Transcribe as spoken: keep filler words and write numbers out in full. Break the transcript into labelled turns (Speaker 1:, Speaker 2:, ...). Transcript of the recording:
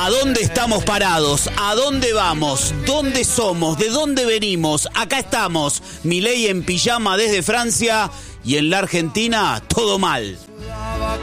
Speaker 1: ¿A dónde estamos parados? ¿A dónde vamos? ¿Dónde somos? ¿De dónde venimos? Acá estamos. Milei en pijama desde Francia y en la Argentina todo mal.